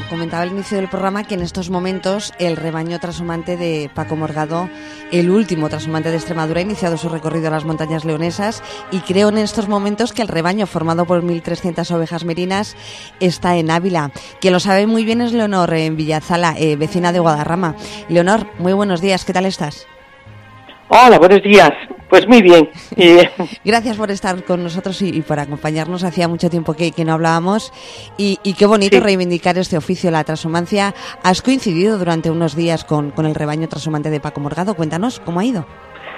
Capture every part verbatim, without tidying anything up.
comentaba al inicio del programa, que en estos momentos el rebaño trashumante de Paco Morgado, el último trashumante de Extremadura, ha iniciado su recorrido a las montañas leonesas, y creo en estos momentos que el rebaño, formado por mil trescientas ovejas merinas, está en Ávila. Quien lo sabe muy bien es Leonor en Villazala, eh, vecina de Guadarrama. Leonor, muy buenos días, ¿qué tal estás? Hola, buenos días. Pues muy bien. Gracias por estar con nosotros y, y por acompañarnos. Hacía mucho tiempo que, que no hablábamos y, y qué bonito sí. reivindicar este oficio, la trashumancia. Has coincidido durante unos días con, con el rebaño trashumante de Paco Morgado. Cuéntanos, ¿cómo ha ido?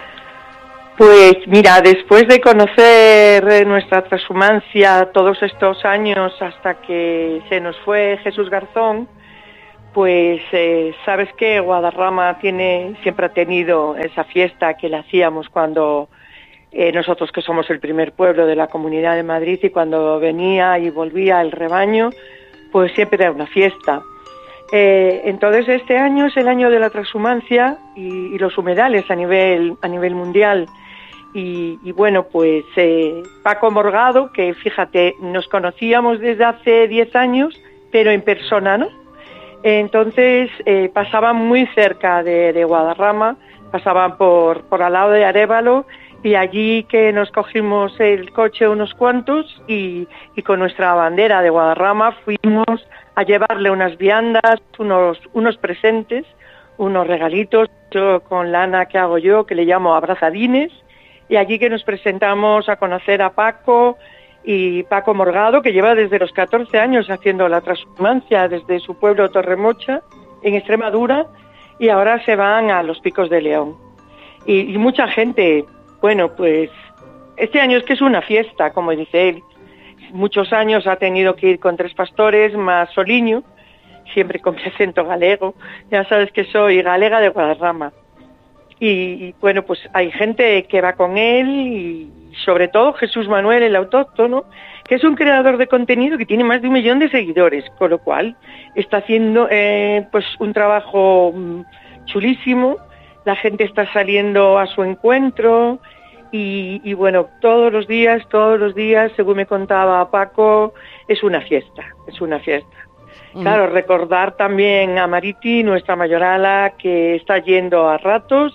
Pues mira, después de conocer nuestra trashumancia todos estos años hasta que se nos fue Jesús Garzón, pues eh, sabes que Guadarrama tiene, siempre ha tenido esa fiesta que le hacíamos cuando eh, nosotros que somos el primer pueblo de la Comunidad de Madrid, y cuando venía y volvía el rebaño, pues siempre era una fiesta. Eh, entonces este año es el año de la transhumancia y, y los humedales a nivel, a nivel mundial. Y, y bueno, pues eh, Paco Morgado, que fíjate, nos conocíamos desde hace diez años, pero en persona, ¿no? Entonces eh, pasaban muy cerca de, de Guadarrama, pasaban por, por al lado de Arévalo, y allí que nos cogimos el coche unos cuantos y, y con nuestra bandera de Guadarrama fuimos a llevarle unas viandas, unos, unos presentes, unos regalitos, yo con lana que hago yo, que le llamo abrazadines, y allí que nos presentamos a conocer a Paco y Paco Morgado, que lleva desde los catorce años haciendo la transhumancia desde su pueblo Torremocha, en Extremadura, y ahora se van a los Picos de León. Y, y mucha gente, bueno, pues este año es que es una fiesta, como dice él. Muchos años ha tenido que ir con tres pastores más Soliño, siempre con mi acento galego. Ya sabes que soy galega de Guadarrama. Y, y bueno, pues hay gente que va con él, y sobre todo Jesús Manuel, el autóctono, que es un creador de contenido que tiene más de un millón de seguidores, con lo cual está haciendo eh, pues un trabajo chulísimo. La gente está saliendo a su encuentro y, y bueno, todos los días, todos los días, según me contaba Paco, es una fiesta, es una fiesta. Claro, recordar también a Mariti, nuestra mayorala, que está yendo a ratos,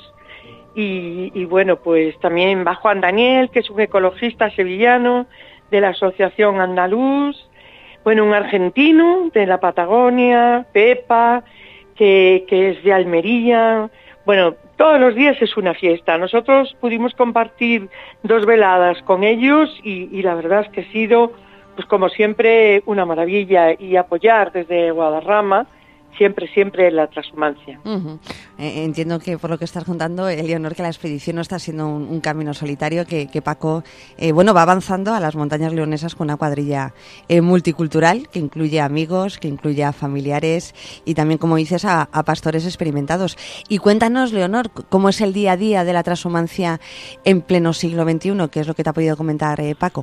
y, y bueno, pues también va Juan Daniel, que es un ecologista sevillano de la Asociación Andaluz, bueno, un argentino de la Patagonia, Pepa, que, que es de Almería. Bueno, todos los días es una fiesta. Nosotros pudimos compartir dos veladas con ellos y, y la verdad es que ha sido, pues como siempre, una maravilla, y apoyar desde Guadarrama siempre, siempre la transhumancia. Uh-huh. Eh, entiendo que por lo que estás contando, Leonor, que la expedición no está siendo un, un camino solitario, que, que Paco, eh, bueno, va avanzando a las montañas leonesas con una cuadrilla eh, multicultural, que incluye amigos, que incluye a familiares y también, como dices, a, a pastores experimentados. Y cuéntanos, Leonor, cómo es el día a día de la transhumancia en pleno siglo veintiuno, que es lo que te ha podido comentar eh, Paco.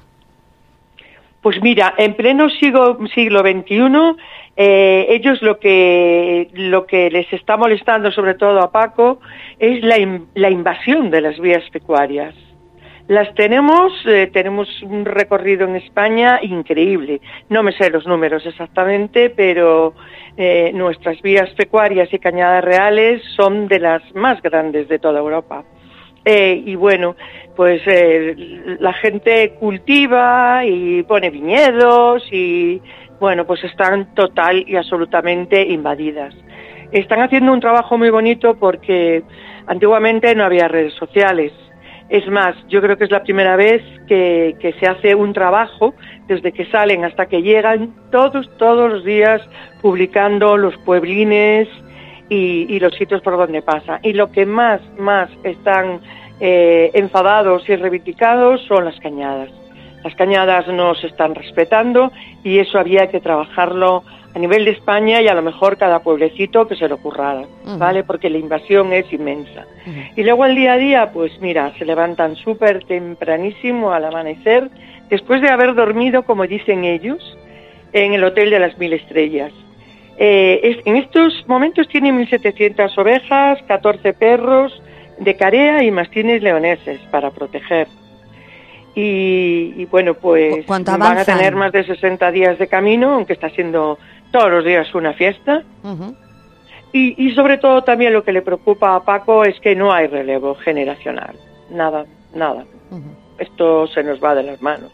Pues mira, en pleno siglo, siglo veintiuno, eh, ellos lo que lo que les está molestando, sobre todo a Paco, es la, in, la invasión de las vías pecuarias. Las tenemos, eh, tenemos un recorrido en España increíble. No me sé los números exactamente, pero eh, nuestras vías pecuarias y cañadas reales son de las más grandes de toda Europa. Eh, y bueno, pues eh, la gente cultiva y pone viñedos y bueno, pues están total y absolutamente invadidas. Están haciendo un trabajo muy bonito porque antiguamente no había redes sociales. Es más, yo creo que es la primera vez que, que se hace un trabajo desde que salen hasta que llegan, todos, todos los días publicando los pueblines Y, y los sitios por donde pasa. Y lo que más, más están eh, enfadados y reivindicados son las cañadas. Las cañadas no se están respetando y eso había que trabajarlo a nivel de España y a lo mejor cada pueblecito que se lo ocurrara, uh-huh. ¿vale? Porque la invasión es inmensa. Uh-huh. Y luego el día a día, pues mira, se levantan súper tempranísimo al amanecer, después de haber dormido, como dicen ellos, en el Hotel de las Mil Estrellas. Eh, es, en estos momentos tiene mil setecientas ovejas, catorce perros de carea y mastines leoneses para proteger. Y, y bueno, pues van a tener más de sesenta días de camino, aunque está siendo todos los días una fiesta. Uh-huh. Y, y sobre todo también lo que le preocupa a Paco es que no hay relevo generacional. Nada, nada. Uh-huh. Esto se nos va de las manos.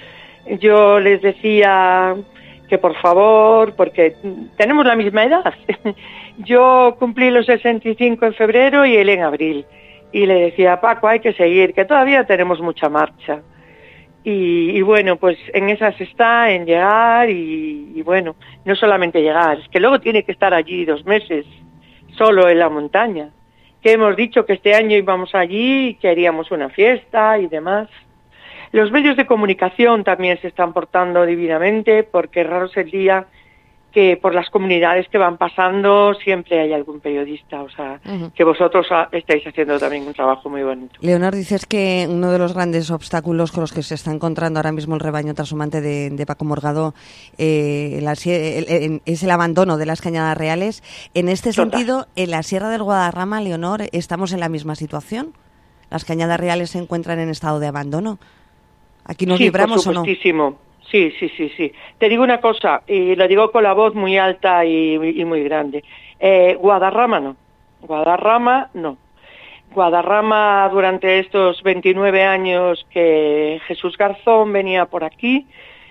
Yo les decía que por favor, porque tenemos la misma edad. Yo cumplí los sesenta y cinco en febrero y él en abril. Y le decía, Paco, hay que seguir, que todavía tenemos mucha marcha. Y, y bueno, pues en esas está, en llegar y, y bueno, no solamente llegar, es que luego tiene que estar allí dos meses, solo en la montaña. Que hemos dicho que este año íbamos allí y que haríamos una fiesta y demás. Los medios de comunicación también se están portando divinamente, porque raro es el día que por las comunidades que van pasando siempre hay algún periodista, o sea, uh-huh. que vosotros estáis haciendo también un trabajo muy bonito. Leonor, dices que uno de los grandes obstáculos con los que se está encontrando ahora mismo el rebaño trashumante de, de Paco Morgado eh, la, el, el, es el abandono de las cañadas reales. En este Total. sentido, en la Sierra del Guadarrama, Leonor, ¿estamos en la misma situación? ¿Las cañadas reales se encuentran en estado de abandono? ¿Aquí nos sí, libramos o no? Sí, sí, sí, sí. Te digo una cosa, y lo digo con la voz muy alta y, y muy grande. Eh, Guadarrama no. Guadarrama no. Guadarrama durante estos veintinueve años que Jesús Garzón venía por aquí,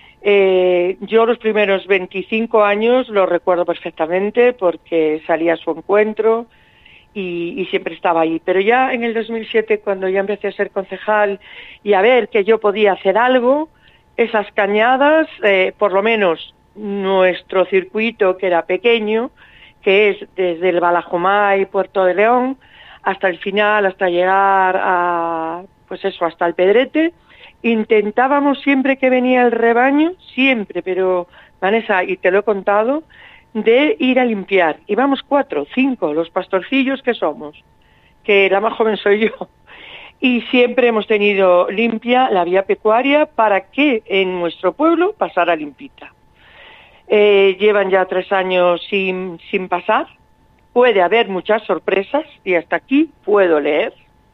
eh, yo los primeros veinticinco años lo recuerdo perfectamente porque salía a su encuentro y, y siempre estaba ahí. Pero ya en el dos mil siete, cuando ya empecé a ser concejal y a ver que yo podía hacer algo, esas cañadas, eh, por lo menos nuestro circuito, que era pequeño, que es desde el Balajomá y Puerto de León, hasta el final, hasta llegar a, pues eso, hasta el Pedrete, intentábamos siempre que venía el rebaño, siempre, pero Vanessa, y te lo he contado, de ir a limpiar. Íbamos cuatro, cinco, los pastorcillos que somos, que la más joven soy yo. Y siempre hemos tenido limpia la vía pecuaria para que en nuestro pueblo pasara limpita. Eh, llevan ya tres años sin, sin pasar. Puede haber muchas sorpresas y hasta aquí puedo leer.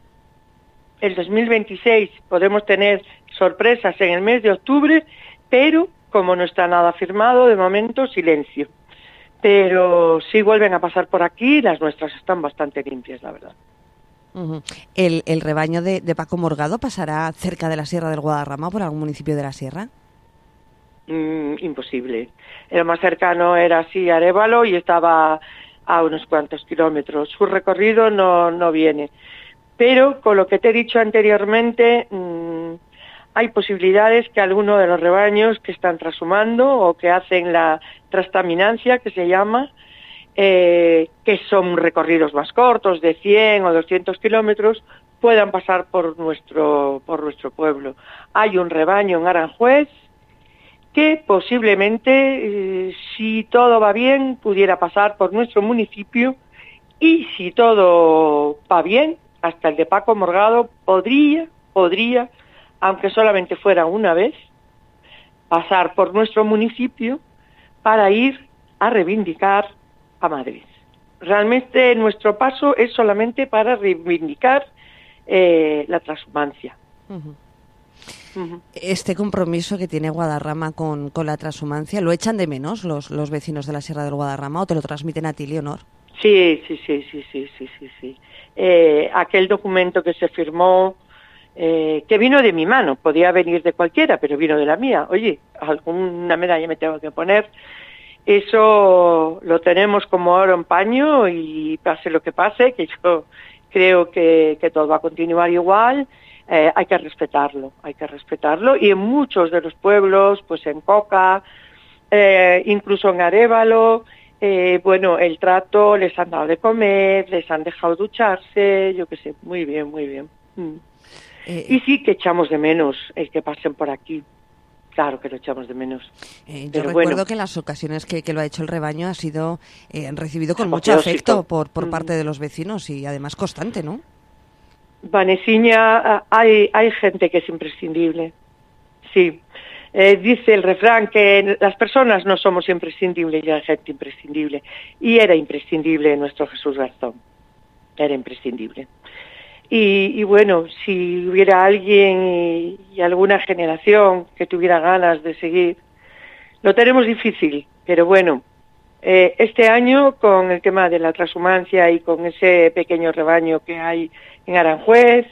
El dos mil veintiséis podemos tener sorpresas en el mes de octubre, pero como no está nada firmado, de momento silencio. Pero si vuelven a pasar por aquí, las nuestras están bastante limpias, la verdad. Uh-huh. ¿El, el rebaño de, de Paco Morgado pasará cerca de la Sierra del Guadarrama o por algún municipio de la Sierra? Mm, imposible. El más cercano era así Arévalo y estaba a unos cuantos kilómetros. Su recorrido no, no viene. Pero con lo que te he dicho anteriormente, mmm, hay posibilidades que alguno de los rebaños que están trashumando o que hacen la trastaminancia, que se llama, Eh, que son recorridos más cortos, de cien o doscientos kilómetros, puedan pasar por nuestro, por nuestro pueblo. Hay un rebaño en Aranjuez que posiblemente, eh, si todo va bien, pudiera pasar por nuestro municipio y si todo va bien, hasta el de Paco Morgado podría, podría, aunque solamente fuera una vez, pasar por nuestro municipio para ir a reivindicar a Madrid. Realmente nuestro paso es solamente para reivindicar eh, la transhumancia. Uh-huh. Uh-huh. Este compromiso que tiene Guadarrama con, con la transhumancia, ¿lo echan de menos los, los vecinos de la Sierra del Guadarrama o te lo transmiten a ti, Leonor? Sí, sí, sí, sí, sí, sí, sí, sí. Eh, aquel documento que se firmó, eh, que vino de mi mano, podía venir de cualquiera, pero vino de la mía. Oye, alguna medalla me tengo que poner. Eso lo tenemos como oro en paño y pase lo que pase, que yo creo que, que todo va a continuar igual, eh, hay que respetarlo, hay que respetarlo. Y en muchos de los pueblos, pues en Coca, eh, incluso en Arévalo, eh, bueno, el trato, les han dado de comer, les han dejado ducharse, yo qué sé, muy bien, muy bien. Mm. Eh, y sí que echamos de menos el que pasen por aquí. Claro que lo echamos de menos. Eh, yo Pero recuerdo bueno, que en las ocasiones que, que lo ha hecho el rebaño ha sido eh, recibido con mucho afecto por, por mm. parte de los vecinos y además constante, ¿no? Vanesiña, hay, hay gente que es imprescindible, sí. Eh, dice el refrán que las personas no somos imprescindibles y hay gente imprescindible. Y era imprescindible nuestro Jesús Garzón, era imprescindible. Y, y bueno, si hubiera alguien y, y alguna generación que tuviera ganas de seguir, lo tenemos difícil, pero bueno, eh, este año con el tema de la transhumancia y con ese pequeño rebaño que hay en Aranjuez,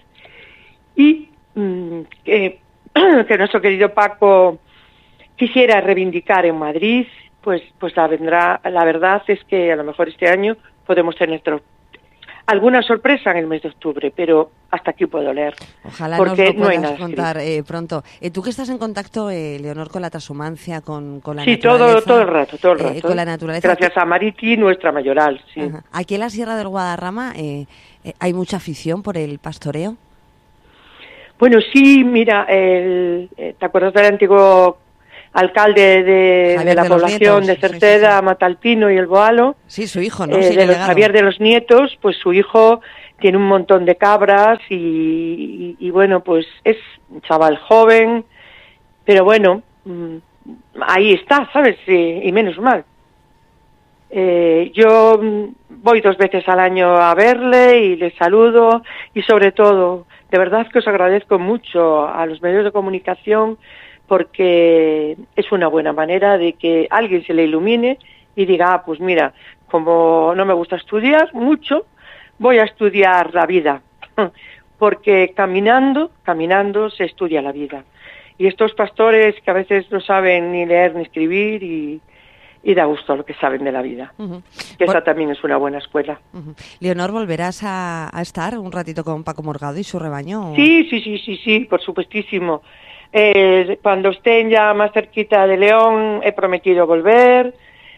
y mmm, que, que nuestro querido Paco quisiera reivindicar en Madrid, pues pues la vendrá, la verdad es que a lo mejor este año podemos tener alguna sorpresa en el mes de octubre, pero hasta aquí puedo leer. Ojalá porque nos lo puedas no hay contar eh, pronto. Eh, tú que estás en contacto, eh, Leonor, con la transhumancia, con, con la sí, naturaleza. Sí, todo, todo el rato, todo el rato. Eh, con la naturaleza. Gracias a Mariti, nuestra mayoral, sí. Ajá. Aquí en la Sierra del Guadarrama eh, eh, hay mucha afición por el pastoreo. Bueno, sí, mira, el, ¿te acuerdas del antiguo alcalde de, de la de población Nietos, de Cerceda, sí, sí, sí. Matalpino y El Boalo? Sí, su hijo, ¿no? Eh, sí, de los Javier de los Nietos, pues su hijo tiene un montón de cabras y, y, y bueno, pues es un chaval joven, pero bueno, mmm, ahí está, ¿sabes? Y, y menos mal. Eh, yo voy dos veces al año a verle y le saludo y sobre todo, de verdad que os agradezco mucho a los medios de comunicación porque es una buena manera de que alguien se le ilumine y diga, ah, pues mira, como no me gusta estudiar mucho, voy a estudiar la vida, porque caminando, caminando se estudia la vida. Y estos pastores que a veces no saben ni leer ni escribir y, y da gusto lo que saben de la vida, uh-huh. que esta Vol- también es una buena escuela. Uh-huh. Leonor, ¿volverás a, a estar un ratito con Paco Morgado y su rebaño? ¿O? Sí, sí, sí, sí, sí, por supuestísimo. Eh, cuando estén ya más cerquita de León he prometido volver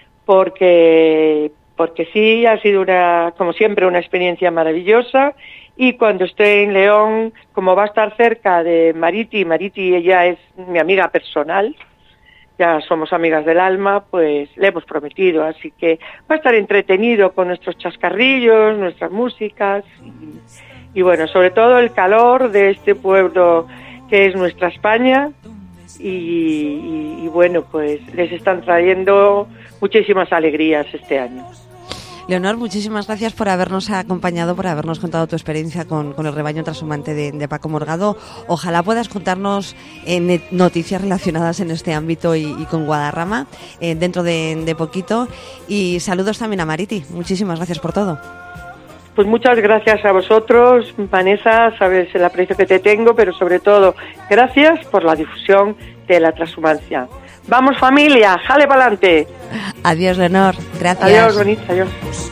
porque porque sí, ha sido una, como siempre, una experiencia maravillosa, y cuando esté en León, como va a estar cerca de Mariti, Mariti ella es mi amiga personal, ya somos amigas del alma, pues le hemos prometido, así que va a estar entretenido con nuestros chascarrillos, nuestras músicas, y, y bueno, sobre todo el calor de este pueblo que es nuestra España, y, y, y bueno, pues les están trayendo muchísimas alegrías este año. Leonor, muchísimas gracias por habernos acompañado, por habernos contado tu experiencia con, con el rebaño transhumante de, de Paco Morgado. Ojalá puedas contarnos eh, noticias relacionadas en este ámbito y, y con Guadarrama eh, dentro de, de poquito. Y saludos también a Mariti. Muchísimas gracias por todo. Pues muchas gracias a vosotros, Vanessa, sabes el aprecio que te tengo, pero sobre todo gracias por la difusión de la transhumancia. ¡Vamos familia! ¡Jale pa'lante! Adiós, Leonor. Gracias. Adiós, bonita. Adiós.